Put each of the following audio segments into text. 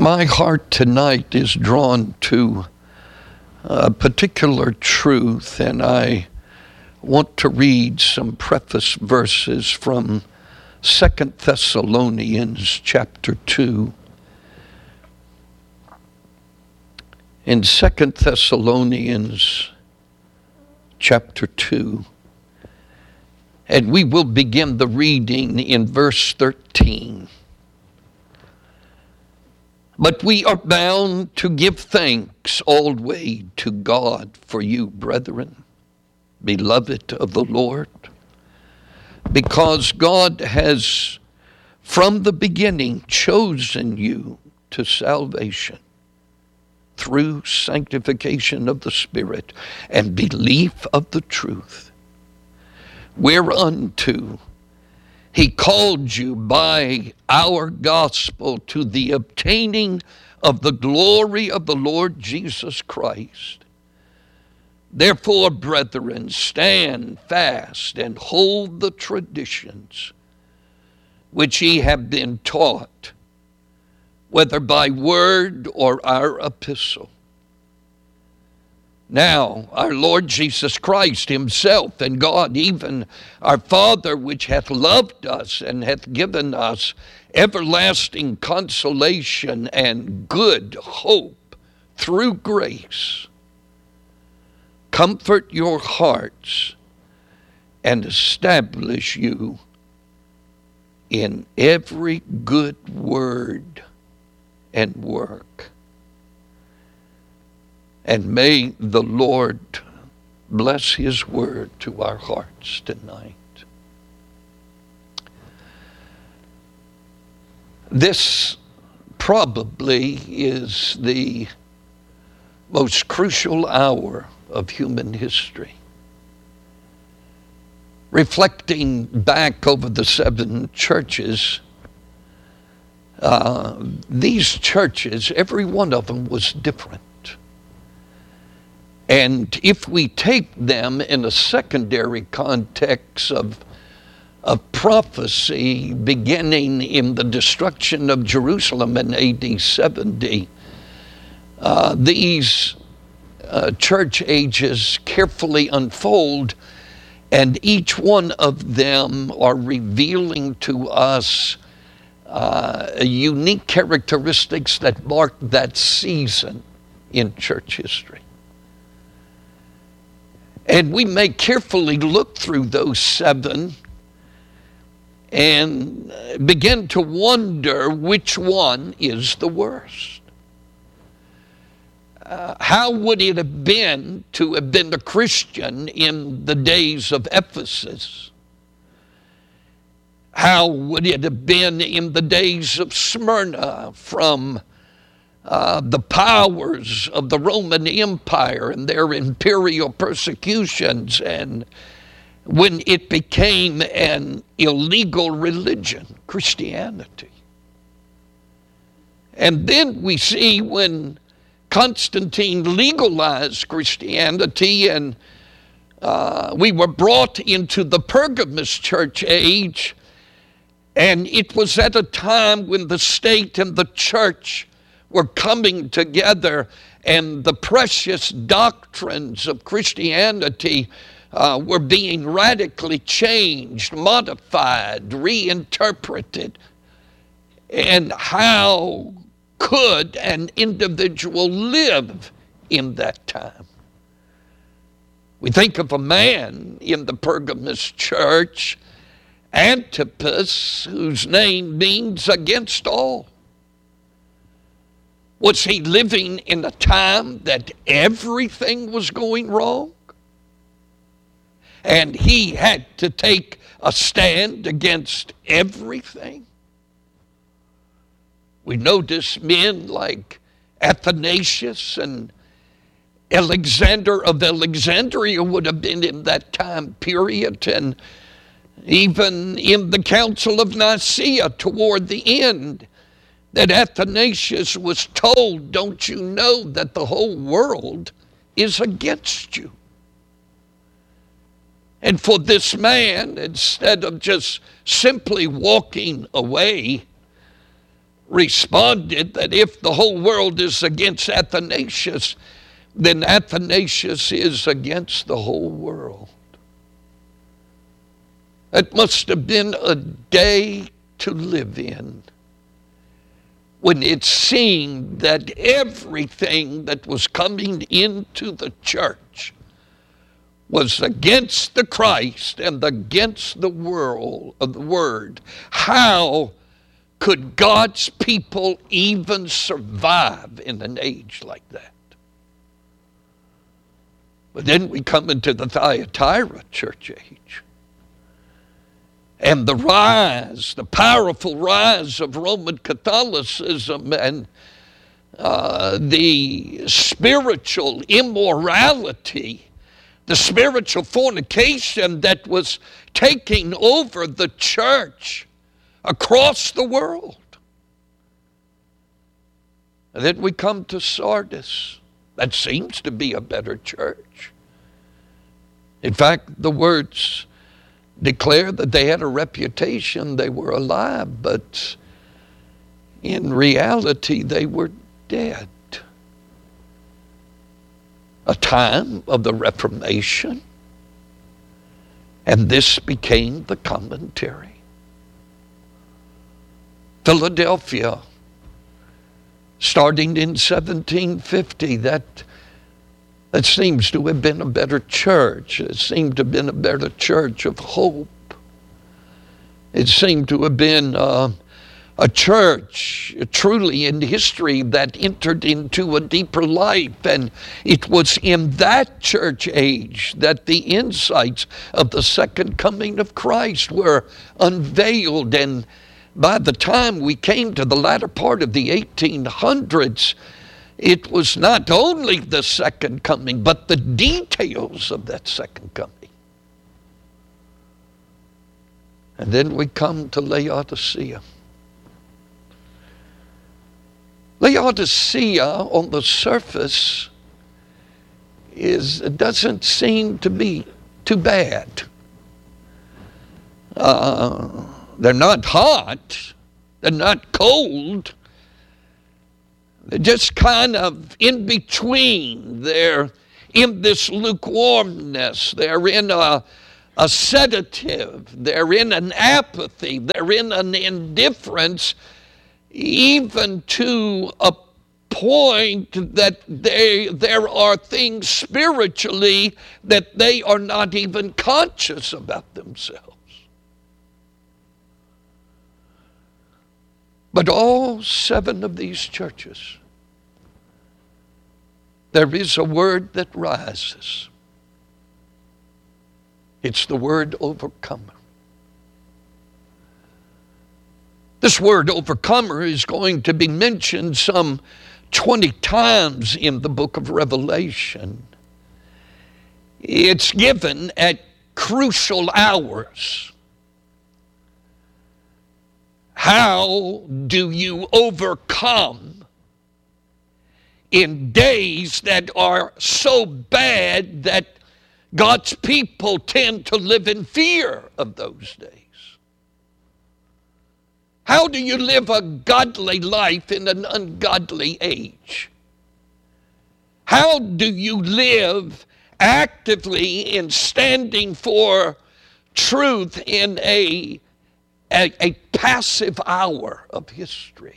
My heart tonight is drawn to a particular truth, and I want to read some preface verses from 2 Thessalonians chapter 2. In 2 Thessalonians chapter 2, and we will begin the reading in verse 13. But we are bound to give thanks always to God for you, brethren, beloved of the Lord, because God has from the beginning chosen you to salvation through sanctification of the Spirit and belief of the truth, whereunto He called you by our gospel to the obtaining of the glory of the Lord Jesus Christ. Therefore, brethren, stand fast and hold the traditions which ye have been taught, whether by word or our epistle. Now, our Lord Jesus Christ himself and God, even our Father, which hath loved us and hath given us everlasting consolation and good hope through grace, comfort your hearts and establish you in every good word and work. And may the Lord bless his word to our hearts tonight. This probably is the most crucial hour of human history. Reflecting back over the 7 churches, these churches, every one of them was different. And if we take them in a secondary context of prophecy beginning in the destruction of Jerusalem in AD 70, these church ages carefully unfold, and each one of them are revealing to us unique characteristics that marked that season in church history. And we may carefully look through those 7 and begin to wonder which one is the worst. How would it have been to have been a Christian in the days of Ephesus? How would it have been in the days of Smyrna from the powers of the Roman Empire and their imperial persecutions, and when it became an illegal religion, Christianity? And then we see when Constantine legalized Christianity and we were brought into the Pergamus church age, and it was at a time when the state and the church were coming together, and the precious doctrines of Christianity were being radically changed, modified, reinterpreted. And how could an individual live in that time? We think of a man in the Pergamus church, Antipas, whose name means against all. Was he living in a time that everything was going wrong? And he had to take a stand against everything? We notice men like Athanasius and Alexander of Alexandria would have been in that time period, and even in the Council of Nicaea toward the end, that Athanasius was told, don't you know that the whole world is against you? And for this man, instead of just simply walking away, responded that if the whole world is against Athanasius, then Athanasius is against the whole world. It must have been a day to live in when it seemed that everything that was coming into the church was against the Christ and against the world of the Word. How could God's people even survive in an age like that? But then we come into the Thyatira church age. And the rise, the powerful rise of Roman Catholicism and the spiritual immorality, the spiritual fornication that was taking over the church across the world. And then we come to Sardis. That seems to be a better church. In fact, the words declare that they had a reputation, they were alive, but in reality they were dead. A time of the Reformation, and this became the commentary. Philadelphia, starting in 1750, that seems to have been a better church. It seemed to have been a better church of hope. It seemed to have been a church truly in history that entered into a deeper life. And it was in that church age that the insights of the second coming of Christ were unveiled. And by the time we came to the latter part of the 1800s, it was not only the second coming, but the details of that second coming. And then we come to Laodicea. Laodicea, on the surface, doesn't seem to be too bad. They're not hot. They're not cold. They're just kind of in between. They're in this lukewarmness. They're in a sedative. They're in an apathy. They're in an indifference, even to a point that there are things spiritually that they are not even conscious about themselves. But all 7 of these churches, there is a word that rises. It's the word overcomer. This word overcomer is going to be mentioned some 20 times in the book of Revelation. It's given at crucial hours. How do you overcome in days that are so bad that God's people tend to live in fear of those days? How do you live a godly life in an ungodly age? How do you live actively in standing for truth in a passive hour of history?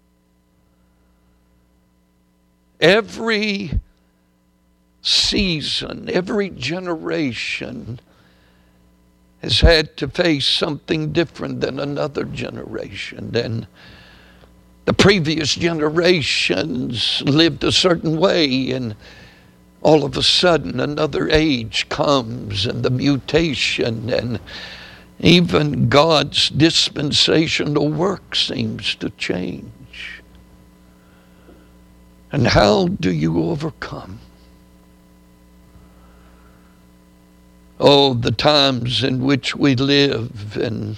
Every season, every generation has had to face something different than another generation. And the previous generations lived a certain way, and all of a sudden another age comes, and the mutation and even God's dispensational work seems to change. And how do you overcome? Oh, the times in which we live, and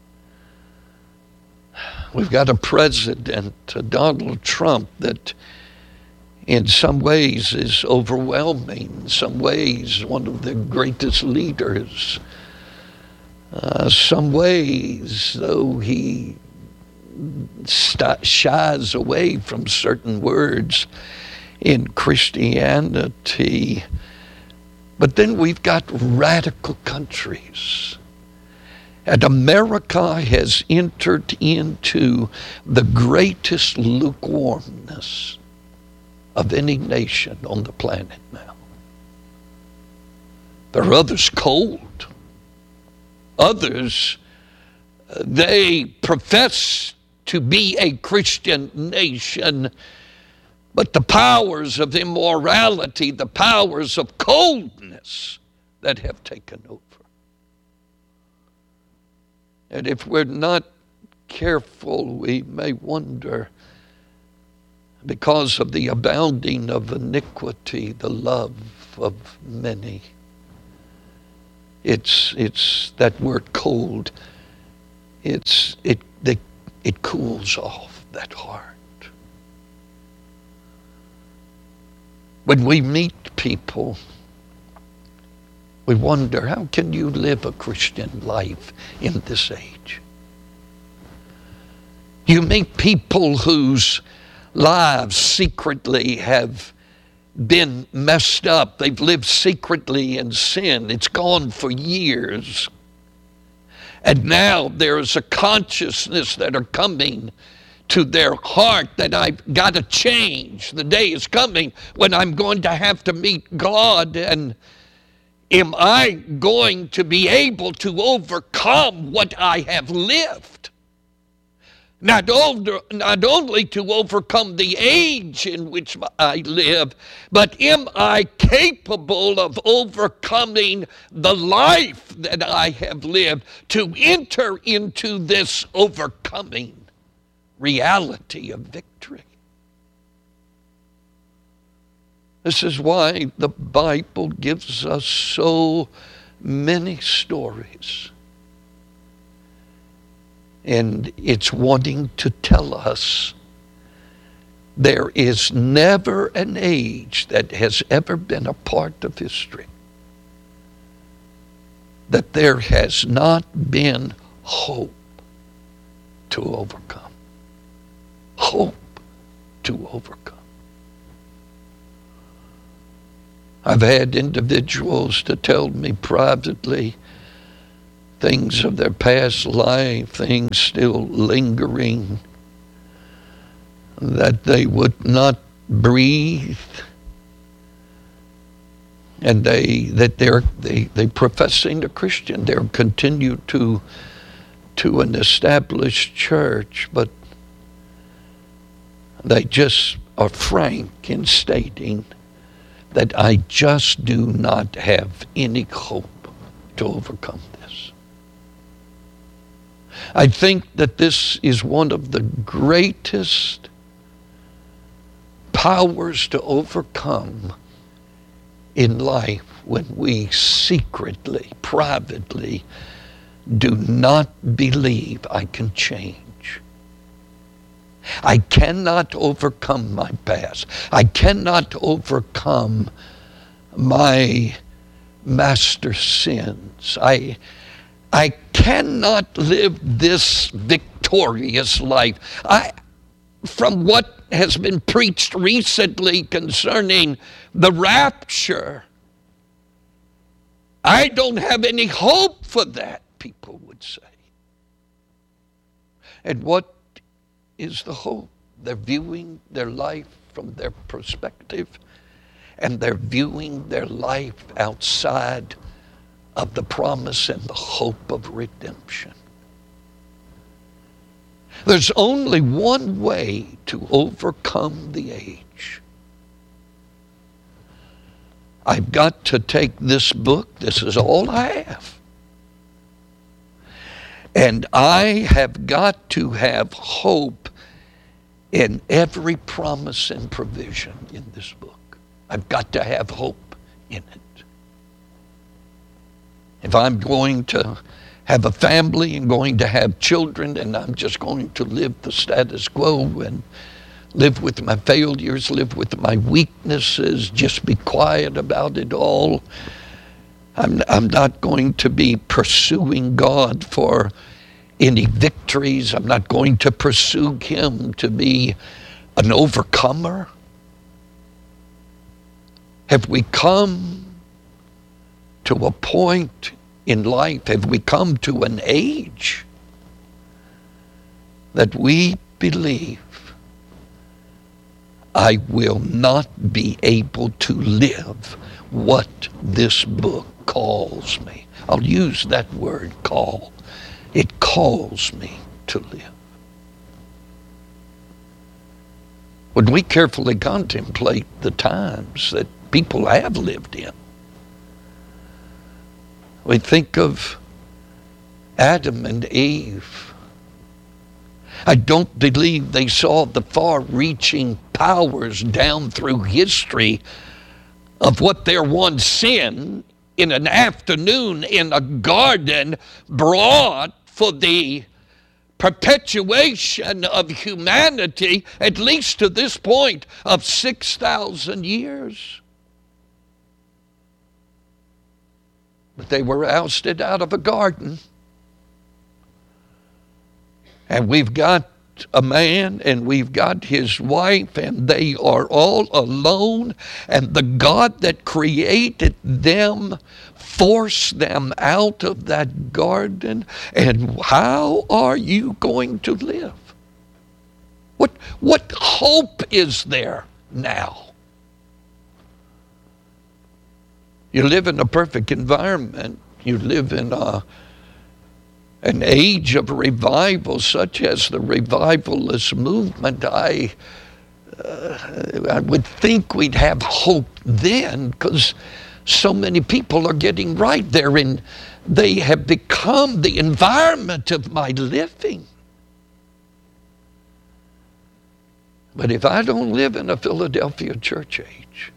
we've got a president, Donald Trump, that in some ways is overwhelming, in some ways one of the greatest leaders. Some ways, though he shies away from certain words in Christianity. But then we've got radical countries. And America has entered into the greatest lukewarmness of any nation on the planet now. There are others cold. Others, they profess to be a Christian nation, but the powers of immorality, the powers of coldness that have taken over. And if we're not careful, we may wonder, because of the abounding of iniquity, the love of many. It's that word cold. It cools off that heart. When we meet people, we wonder, how can you live a Christian life in this age? You meet people whose lives secretly have been messed up. They've lived secretly in sin. It's gone for years. And now there is a consciousness that are coming to their heart that I've got to change. The day is coming when I'm going to have to meet God, and am I going to be able to overcome what I have lived? Not only to overcome the age in which I live, but am I capable of overcoming the life that I have lived to enter into this overcoming reality of victory? This is why the Bible gives us so many stories. And it's wanting to tell us there is never an age that has ever been a part of history that there has not been hope to overcome. Hope to overcome. I've had individuals to tell me privately things of their past life, things still lingering, that they would not breathe, and they professing a Christian. They're continued to an established church, but they just are frank in stating that I just do not have any hope to overcome this. I think that this is one of the greatest powers to overcome in life, when we secretly, privately do not believe I can change. I cannot overcome my past. I cannot overcome my master sins. I cannot live this victorious life. From what has been preached recently concerning the rapture, I don't have any hope for that, people would say. And what is the hope? They're viewing their life from their perspective, and they're viewing their life outside of the promise and the hope of redemption. There's only one way to overcome the age. I've got to take this book. This is all I have. And I have got to have hope in every promise and provision in this book. I've got to have hope in it. If I'm going to have a family and going to have children, and I'm just going to live the status quo and live with my failures, live with my weaknesses, just be quiet about it all, I'm not going to be pursuing God for any victories. I'm not going to pursue him to be an overcomer. Have we come to a point in life, have we come to an age that we believe I will not be able to live what this book calls me? I'll use that word, call. It calls me to live. When we carefully contemplate the times that people have lived in, we think of Adam and Eve. I don't believe they saw the far-reaching powers down through history of what their one sin in an afternoon in a garden brought for the perpetuation of humanity, at least to this point of 6,000 years. But they were ousted out of a garden. And we've got a man and we've got his wife, and they are all alone, and the God that created them forced them out of that garden. And how are you going to live? What hope is there now? You live in a perfect environment. You live in an age of revival, such as the revivalist movement. I would think we'd have hope then, because so many people are getting right there, and they have become the environment of my living. But if I don't live in a Philadelphia church age,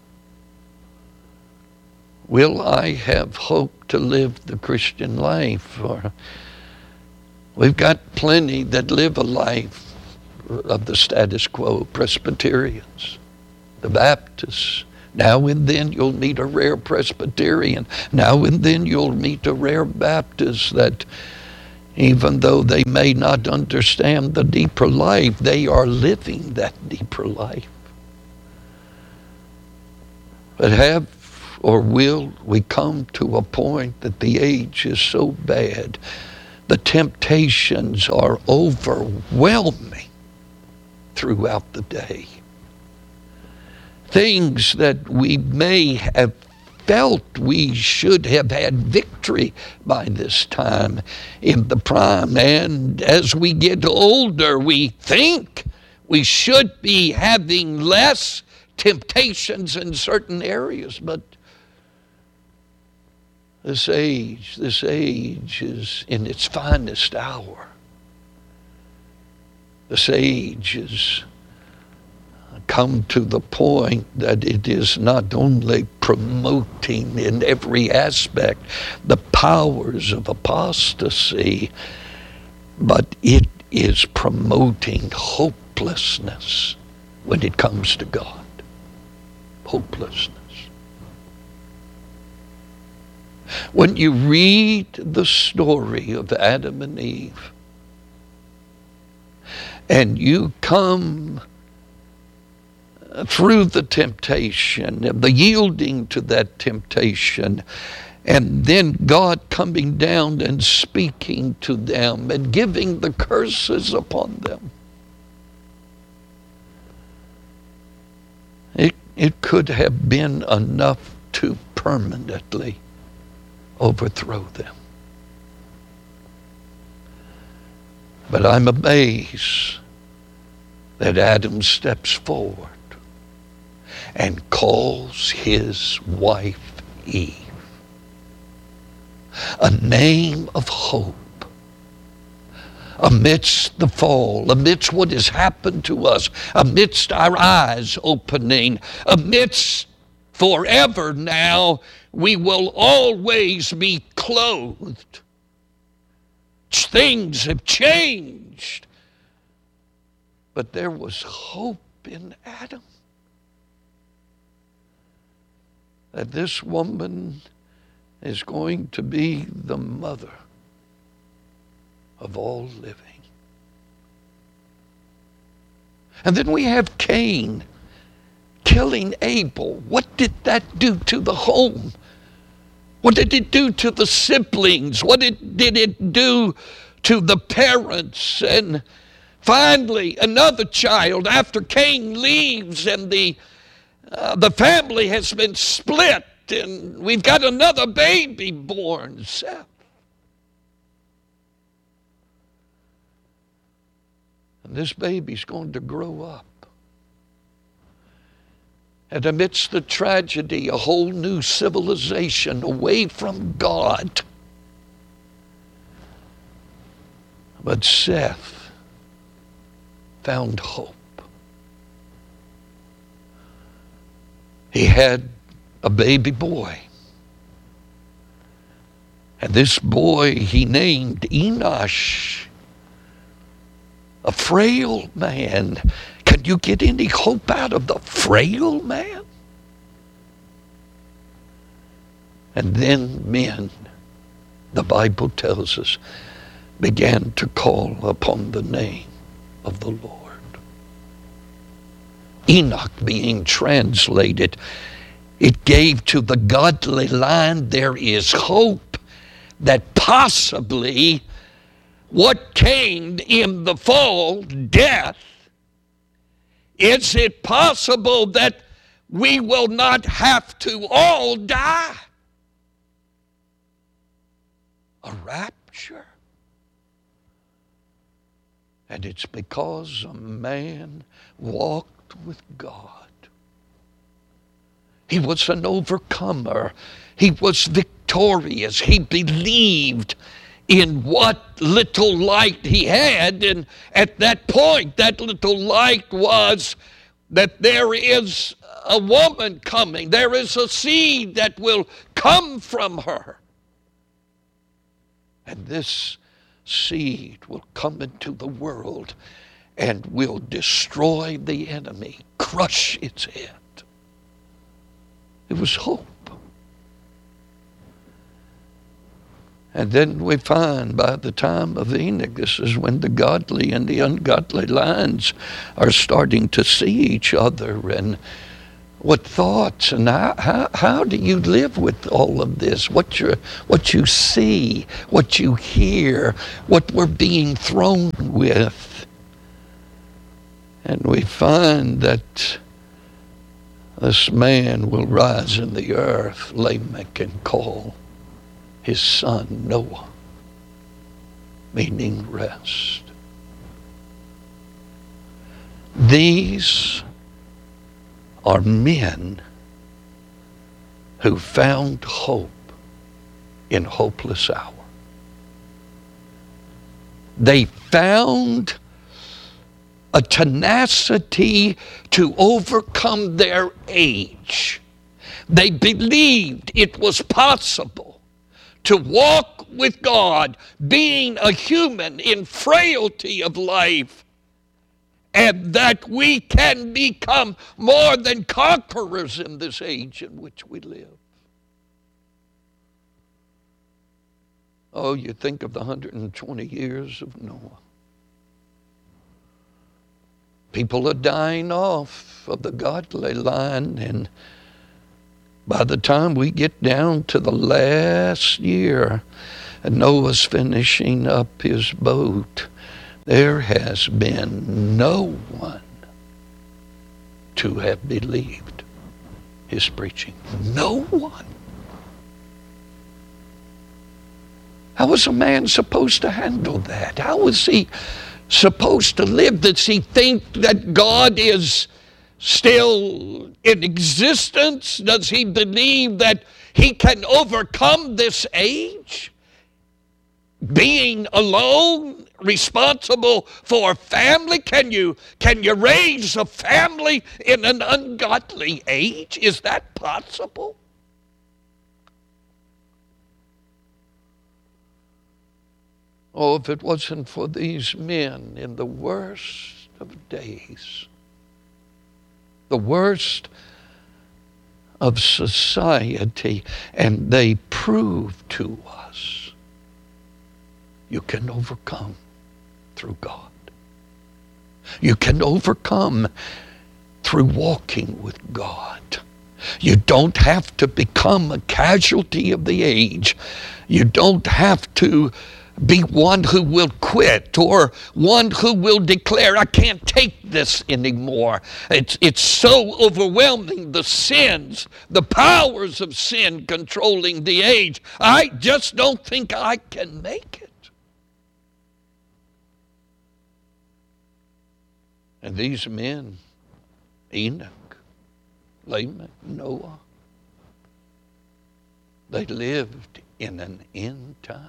will I have hope to live the Christian life? Or we've got plenty that live a life of the status quo. Presbyterians, the Baptists. Now and then you'll meet a rare Presbyterian. Now and then you'll meet a rare Baptist that, even though they may not understand the deeper life, they are living that deeper life. But have or will we come to a point that the age is so bad, the temptations are overwhelming throughout the day? Things that we may have felt we should have had victory by this time in the prime. And as we get older, we think we should be having less temptations in certain areas. But this age is in its finest hour. This age is come to the point that it is not only promoting in every aspect the powers of apostasy, but it is promoting hopelessness when it comes to God. Hopelessness. When you read the story of Adam and Eve, and you come through the temptation, the yielding to that temptation, and then God coming down and speaking to them and giving the curses upon them, it could have been enough to permanently overthrow them. But I'm amazed that Adam steps forward and calls his wife Eve, a name of hope. Amidst the fall, amidst what has happened to us, amidst our eyes opening, amidst forever now, we will always be clothed. Things have changed. But there was hope in Adam. That this woman is going to be the mother of all living. And then we have Cain killing Abel. What did that do to the home? What did it do to the siblings? What did it do to the parents? And finally, another child after Cain leaves and the family has been split and we've got another baby born, Seth. And this baby's going to grow up. And amidst the tragedy, a whole new civilization away from God. But Seth found hope. He had a baby boy. And this boy he named Enosh, a frail man. Can you get any hope out of the frail man? And then men, the Bible tells us, began to call upon the name of the Lord. Enoch being translated, it gave to the godly line, there is hope that possibly what came in the fall, death, is it possible that we will not have to all die? A rapture. And it's because a man walked with God. He was an overcomer. He was victorious. He believed in what little light he had. And at that point, that little light was that there is a woman coming. There is a seed that will come from her. And this seed will come into the world and will destroy the enemy, crush its head. It was hope. And then we find by the time of Enoch, this is when the godly and the ungodly lines are starting to see each other. And what thoughts and how do you live with all of this? What you see, what you hear, what we're being thrown with. And we find that this man will rise in the earth, Lamech, and call his son Noah, meaning rest. These are men who found hope in hopeless hour. They found a tenacity to overcome their age. They believed it was possible to walk with God, being a human in frailty of life, and that we can become more than conquerors in this age in which we live. Oh, you think of the 120 years of Noah. People are dying off of the godly line, and by the time we get down to the last year and Noah's finishing up his boat, there has been no one to have believed his preaching. No one. How was a man supposed to handle that? How was he supposed to live? Does he think that God is still in existence? Does he believe that he can overcome this age? Being alone, responsible for a family? Can you raise a family in an ungodly age? Is that possible? Oh, if it wasn't for these men in the worst of days, the worst of society, and they prove to us You can overcome through God. You can overcome through walking with God. You don't have to become a casualty of the age. You don't have to be one who will quit or one who will declare, I can't take this anymore. It's so overwhelming, the sins, the powers of sin controlling the age. I just don't think I can make it. And these men, Enoch, Lamech, Noah, they lived in an end time.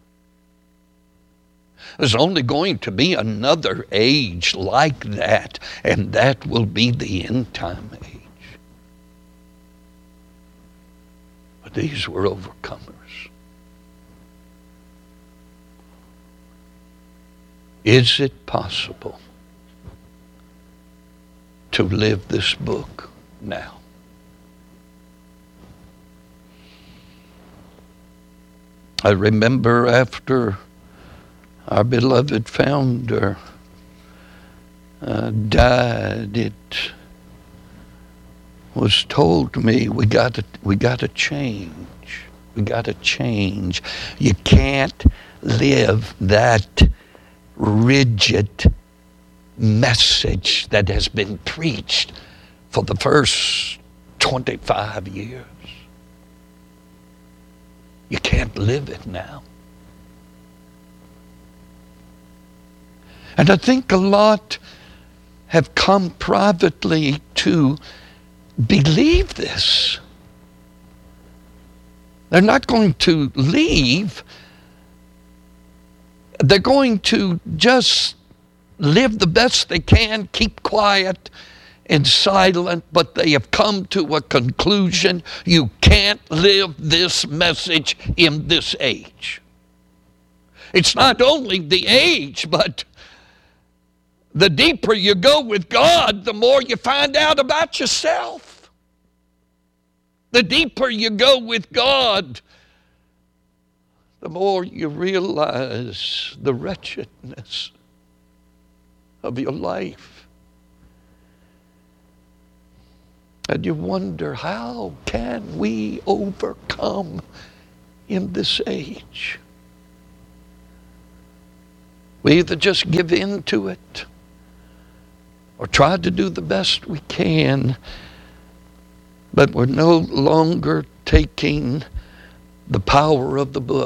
There's only going to be another age like that, and that will be the end time age. But these were overcomers. Is it possible to live this book now? I remember after our beloved founder died, it was told to me, we got to change. We got to change. You can't live that rigid message that has been preached for the first 25 years. You can't live it now. And I think a lot have come privately to believe this. They're not going to leave. They're going to just live the best they can, keep quiet and silent, but they have come to a conclusion. You can't live this message in this age. It's not only the age, but the deeper you go with God, the more you find out about yourself. The deeper you go with God, the more you realize the wretchedness of your life. And you wonder, how can we overcome in this age? We either just give in to it or try to do the best we can, but we're no longer taking the power of the book